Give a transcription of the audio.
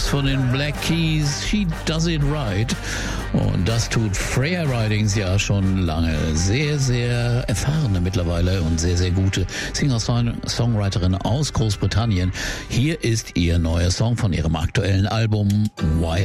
von den Black Keys, She Does It Right. Und das tut Freya Ridings ja schon lange. Sehr, sehr erfahrene mittlerweile und sehr, sehr gute Singer-Songwriterin aus Großbritannien. Hier ist ihr neuer Song von ihrem aktuellen Album Wild